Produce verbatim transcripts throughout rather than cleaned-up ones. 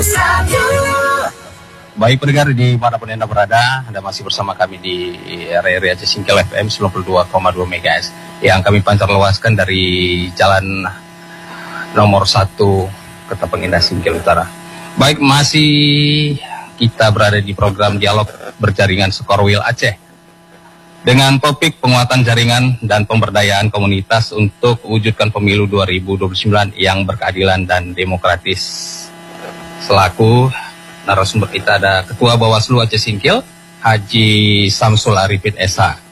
Baik pendengar dimanapun Anda berada, Anda masih bersama kami di R R I Aceh Singkil F M sembilan puluh dua koma dua megahertz yang kami pancar luaskan dari jalan nomor satu Ketapang Indah Singkil Utara. Baik, masih kita berada di program Dialog Berjaringan Skorwil Aceh dengan topik penguatan jaringan dan pemberdayaan komunitas untuk wujudkan pemilu dua ribu dua puluh sembilan yang berkeadilan dan demokratis. Selaku narasumber kita ada Ketua Bawaslu Aceh Singkil, Haji Samsul Arifin S H.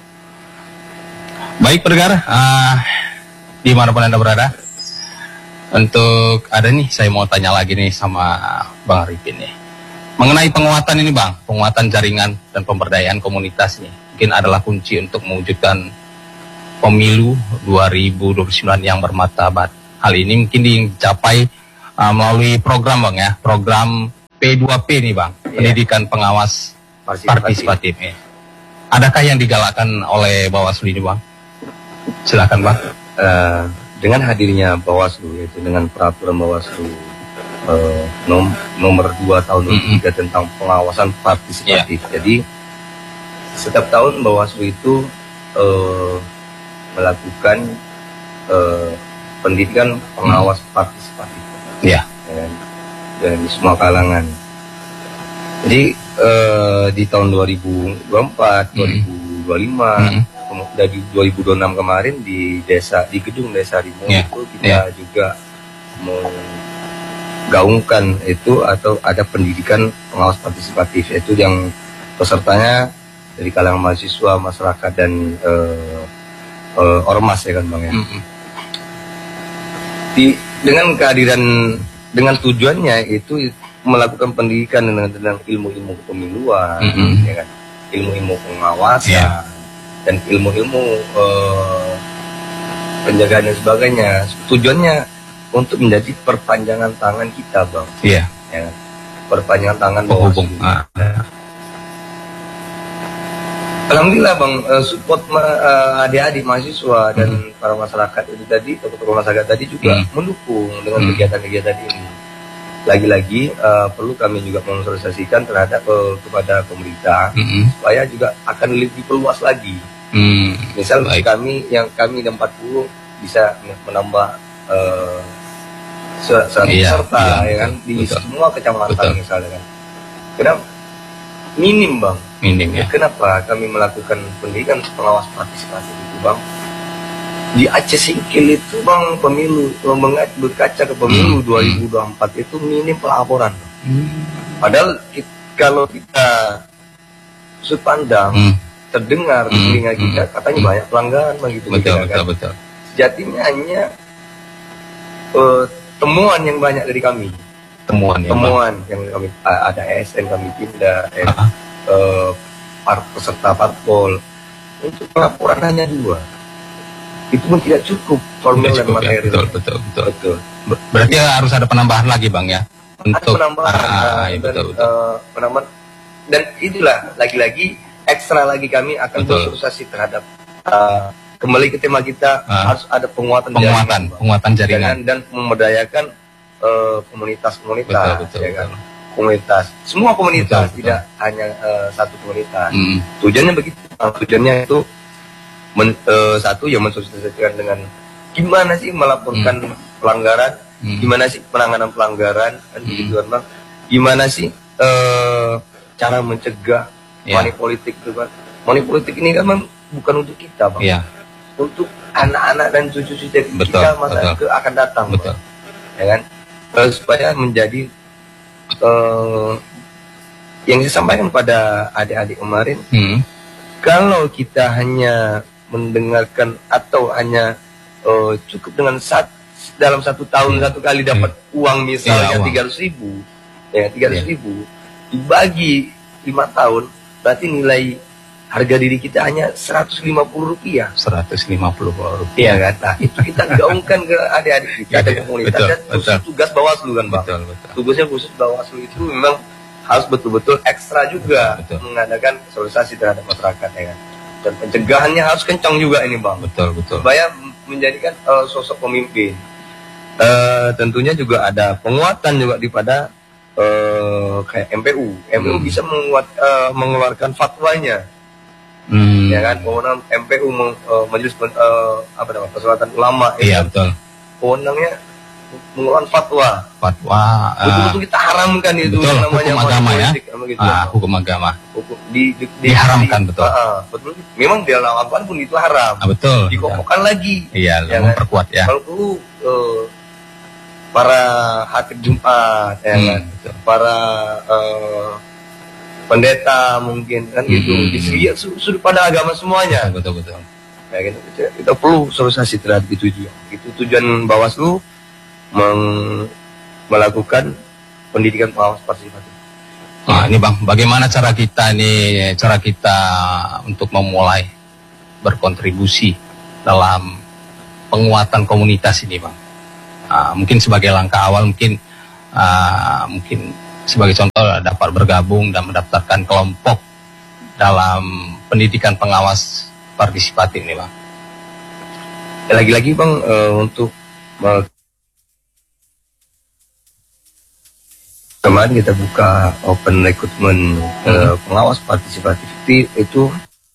Baik pendengar, uh, dimanapun Anda berada, untuk ada nih saya mau tanya lagi nih sama Bang Arifin nih, mengenai penguatan ini Bang, penguatan jaringan dan pemberdayaan komunitas nih, mungkin adalah kunci untuk mewujudkan pemilu dua ribu dua puluh sembilan yang bermartabat. Hal ini mungkin dicapai uh, melalui program Bang ya, program P dua P nih Bang, yeah. Pendidikan Pengawas Partisipatif. Ya. Adakah yang digalakkan oleh Bawaslu ini Bang? Silakan Bang. Uh, dengan hadirnya Bawaslu, yaitu dengan peraturan Bawaslu uh, nom nomor dua tahun dua ribu tiga mm-hmm. tentang pengawasan partisipatif. Yeah. Jadi setiap tahun Bawaslu itu uh, melakukan uh, pendidikan pengawas mm. partisipatif. Iya. Yeah. Dari semua kalangan. Jadi uh, di tahun dua ribu dua puluh empat, mm. dua ribu dua puluh lima, mm. dari dua ribu dua puluh enam kemarin di desa, di gedung desa Rimo yeah. itu kita yeah. juga menggaungkan itu atau ada pendidikan pengawas partisipatif, yaitu yang pesertanya dari kalangan mahasiswa, masyarakat dan uh, uh, ormas ya kan Bang ya. Mm-hmm. Di, dengan kehadiran dengan tujuannya itu melakukan pendidikan dengan, dengan ilmu-ilmu kepemiluan, mm-hmm. ya kan, ilmu-ilmu pengawasan yeah. dan ilmu-ilmu uh, penjagaan dan sebagainya. Tujuannya untuk menjadi perpanjangan tangan kita Bang. Iya. Yeah. Ya, perpanjangan tangan penghubung. Ah. Alhamdulillah Bang, uh, support uh, adik-adik mahasiswa dan hmm. para masyarakat itu tadi, tokoh-tokoh masyarakat tadi juga hmm. mendukung dengan hmm. kegiatan-kegiatan ini. Lagi-lagi uh, perlu kami juga mensosialisasikan terhadap uh, kepada pemerintah hmm. supaya juga akan lebih perluas lagi. Hmm. Misal Baik. kami yang kami empat puluh bisa menambah uh, seratus iya, peserta iya, ya kan betul, di betul. semua kecamatan betul. misalnya kan. Kenapa? Minim Bang. Minim ya. Kenapa kami melakukan pendidikan pengawas partisipatif itu Bang? Di Aceh Singkil itu Bang, pemilu berkaca ke pemilu hmm. dua ribu dua puluh empat hmm. itu minim pelaporan. Hmm. Padahal kita, kalau kita sudut pandang hmm. terdengar di telinga hmm. kita katanya hmm. banyak pelanggaran begitu. Betul, betul, betul, betul. Sejatinya hanya uh, temuan yang banyak dari kami. Temuan, temuan yang, yang kami ada A S N kami pindah eh, uh-huh. uh, par, peserta parpol untuk pelaporan hanya dua, itu pun tidak cukup formal dan materi. Ya, betul, betul, betul, betul. Ber berarti harus ada penambahan lagi Bang ya untuk ada penambahan, ah, uh, ya, dan, betul, betul. Uh, penambahan dan itulah lagi-lagi ekstra lagi kami akan bersosialisasi terhadap uh, kembali ke tema kita uh, harus ada penguatan penguatan jaringan, penguatan jaringan dan, dan memberdayakan komunitas-komunitas, uh, ya kan, betul. komunitas, semua komunitas, betul, tidak betul. hanya uh, satu komunitas. Hmm. Tujuannya begitu, tujuannya itu men, uh, satu yang mensosialisasikan dengan gimana sih melaporkan hmm. pelanggaran, hmm. gimana sih penanganan pelanggaran, kan hmm. begitu kan Bang, gimana sih uh, cara mencegah yeah. money politik itu kan, money politik ini kan bukan untuk kita Bang, yeah. untuk anak-anak dan cucu-cucu kita masa ke akan datang, betul. Bang. Ya kan? Uh, supaya menjadi uh, yang saya sampaikan pada adik-adik kemarin, hmm. kalau kita hanya mendengarkan atau hanya uh, cukup dengan sat, dalam satu tahun hmm. satu kali dapat hmm. uang misalnya tiga ratus ribu, ya tiga ratus ribu dibagi lima tahun, berarti nilai harga diri kita hanya seratus lima puluh rupiah. seratus lima puluh rupiah. Iya kan? Nah, itu kita gaungkan ke adik-adik kita, ada komunitas betul, dan betul. tugas Bawaslu kan Bang. Betul, betul. Tugasnya khusus Bawaslu itu memang harus betul-betul ekstra juga betul, betul. mengadakan sosialisasi terhadap masyarakat ya kan. Dan pencegahannya harus kencang juga ini Bang. Betul, betul. Supaya menjadikan uh, sosok pemimpin. Uh, tentunya juga ada penguatan juga daripada uh, kayak M P U, M P U hmm. bisa menguat, uh, mengeluarkan fatwanya, hmm. ya kan, kewenangan M P U meng, uh, majelis uh, apa namanya perserikatan ulama, iya kan? Betul, kewenangannya mengeluarkan fatwa, fatwa, betul-betul uh, kita haramkan itu, betul, namanya hukum agama ya, gitu, ah, hukum agama, hukum, di, di, di, diharamkan di, betul, uh, betul, memang di dalam Al-Quran pun itu haram, ah, betul, dikokohkan ya. Lagi, iya, ya memperkuat kan? Ya, kalau dulu uh, para hakim Jumat, ya hmm, kan, betul. Para uh, pendeta mungkin kan hmm, gitu, di sini sudah pada agama semuanya, betul betul, betul. Ya, gitu. Kita perlu sosialisasi terhadap itu juga. Itu tujuan Bawaslu meng melakukan pendidikan pengawas partisipatif. Nah, ini Bang, bagaimana cara kita nih, cara kita untuk memulai berkontribusi dalam penguatan komunitas ini, Bang? Uh, mungkin sebagai langkah awal, mungkin uh, mungkin sebagai contoh dapat bergabung dan mendaftarkan kelompok dalam pendidikan pengawas partisipatif ini, Bang. Lagi-lagi Bang, uh, untuk uh, kemarin kita buka open recruitment hmm. uh, pengawas partisipatif itu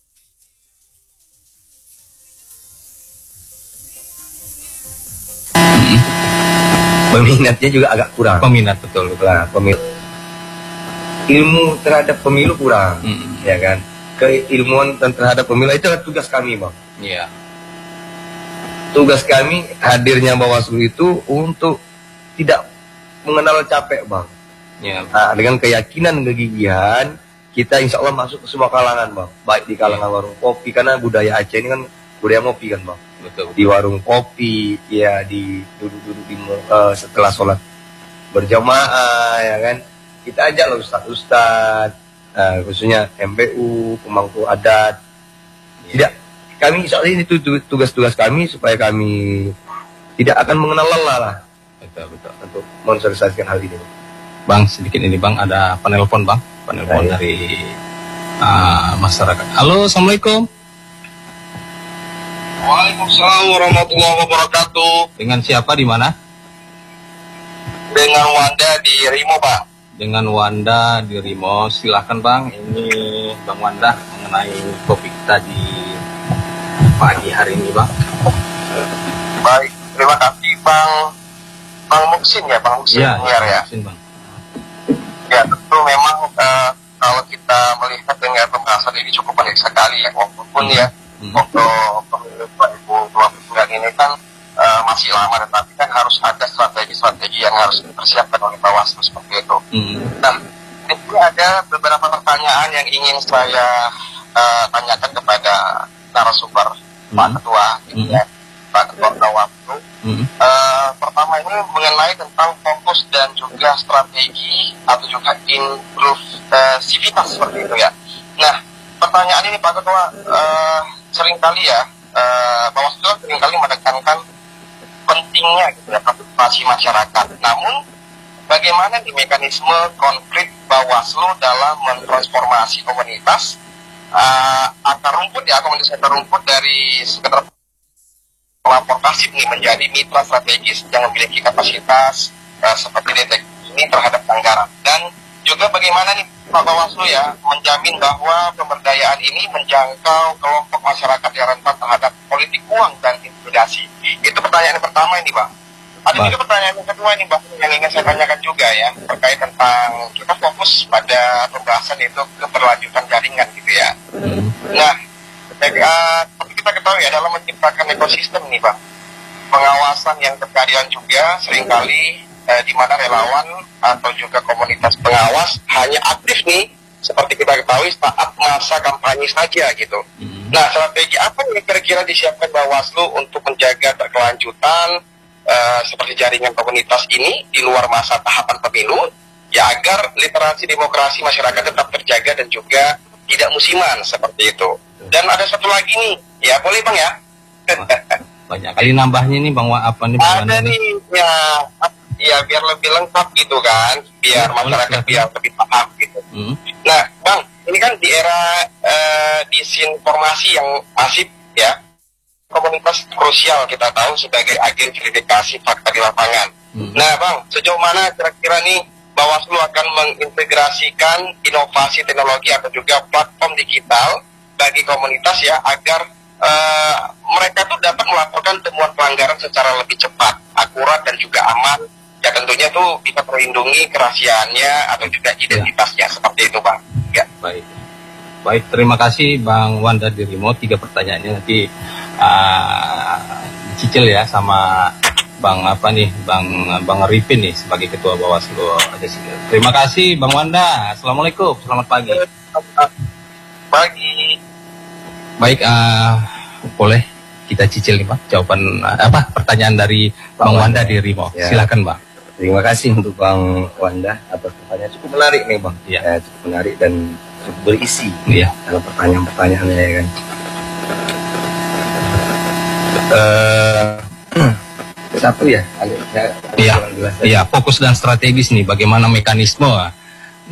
hmm. peminatnya juga agak kurang. Peminat betul, betul. Nah, peminat. Ilmu terhadap pemilu kurang, hmm. ya kan? Keilmuan terhadap pemilu itu adalah tugas kami, Bang. Iya. Tugas kami hadirnya Bawaslu itu untuk tidak mengenal capek, Bang. Ya. Nah, dengan keyakinan dan kegigihan kita insya Allah masuk ke semua kalangan, Bang. Baik di kalangan ya. Warung kopi, karena budaya Aceh ini kan budaya ngopi kan, Bang. Betul. Di warung kopi, ya di duduk-duduk di uh, setelah sholat berjamaah, ya kan. Kita ajak loh ustaz-ustaz, uh, khususnya M P U, pemangku adat. Ya. Tidak, kami insya Allah ini tugas-tugas kami supaya kami tidak akan mengenal lelah lah. Betul, betul. Untuk mensosialisasikan hal ini. Bang, sedikit ini Bang, ada penelpon Bang, penelpon ya, dari uh, masyarakat. Halo, Assalamualaikum. Waalaikumsalam warahmatullahi wabarakatuh. Dengan siapa, di mana? Dengan Wanda di Rimo, Bang. Dengan Wanda di Rimo, silakan Bang. Ini Bang Wanda mengenai topik kita di pagi hari ini, Bang. Baik, terima kasih Bang. Bang Muksin ya, Bang Muksin ya, ya, ya. Muksin, Bang. Ya, tentu memang uh, kalau kita melihat dengan pembahasan ini cukup menarik sekali ya, walaupun hmm. ya hmm. untuk pemilu dua ribu dua puluh sembilan ini kan uh, masih lama, tetapi kan harus ada strategi-strategi yang harus dipersiapkan oleh Bawaslu seperti itu. Hmm. Nah, ini ada beberapa pertanyaan yang ingin saya uh, tanyakan kepada narasumber hmm. Pak Ketua, gitu hmm. ya, Pak Ketua Bawaslu. Hmm. Uh, pertama ini mengenai tentang fokus dan juga strategi atau juga inklusivitas seperti itu ya. Nah, pertanyaan ini Pak Ketua, uh, seringkali ya uh, Bawaslu seringkali menekankan pentingnya gitu ya partisipasi masyarakat. Namun bagaimana di mekanisme konkret Bawaslu dalam mentransformasi komunitas uh, akar rumput ya komunitas akar rumput dari sekedar pelapor pasif nih menjadi mitra strategis yang memiliki kapasitas uh, seperti deteksi ini terhadap anggaran, dan juga bagaimana nih Pak Bawaslu ya menjamin bahwa pemberdayaan ini menjangkau kelompok masyarakat yang rentan terhadap politik uang dan intimidasi. Itu pertanyaan yang pertama ini, Bang. Ada juga pertanyaan yang kedua ini, Bang, yang ingin saya tanyakan juga ya, terkait tentang kita fokus pada pembahasan yaitu keberlanjutan jaringan gitu ya. Nah, Uh, seperti kita ketahui ya, dalam menciptakan ekosistem nih Bang, pengawasan yang berkeadilan juga seringkali uh, di mana relawan atau juga komunitas pengawas hanya aktif nih seperti kita ketahui saat masa kampanye saja gitu. Mm-hmm. Nah, strategi apa yang kira-kira disiapkan Bawaslu untuk menjaga berkelanjutan uh, seperti jaringan komunitas ini di luar masa tahapan pemilu ya, agar literasi demokrasi masyarakat tetap terjaga dan juga tidak musiman seperti itu. Dan ada satu lagi nih, ya boleh Bang ya? Banyak kali nambahnya nih Bang, apa nih? Ada nih, ya, ya biar lebih lengkap gitu kan, biar hmm, masyarakat biar lebih paham gitu. Hmm. Nah Bang, ini kan di era uh, disinformasi yang masif ya, komunitas krusial kita tahu sebagai agen verifikasi fakta di lapangan. Hmm. Nah Bang, sejauh mana kira-kira nih Bawaslu akan mengintegrasikan inovasi teknologi atau juga platform digital bagi komunitas ya, agar uh, mereka tuh dapat melaporkan temuan pelanggaran secara lebih cepat, akurat dan juga aman. Ya tentunya tuh bisa terlindungi kerahasiaannya atau juga identitasnya, ya. Seperti itu Bang. Ya. Baik. Baik, terima kasih Bang Wanda di remote. Tiga pertanyaannya nanti uh, dicicil ya sama Bang apa nih, Bang Bang Ripin nih sebagai Ketua Bawaslu Aceh Singkil. Terima kasih Bang Wanda. Assalamualaikum. Selamat pagi. Pagi. Baik, uh, boleh kita cicil nih Bang jawaban uh, apa pertanyaan dari Bang, Bang Wanda di remote. Ya. Silakan Bang. Terima kasih untuk Bang Wanda atas pertanyaan cukup menarik nih Bang. Ya. Ya, cukup menarik dan cukup berisi. Iya. Dalam pertanyaan-pertanyaannya ya kan. Uh, satu ya, Iya. Iya, fokus dan strategis nih. Bagaimana mekanisme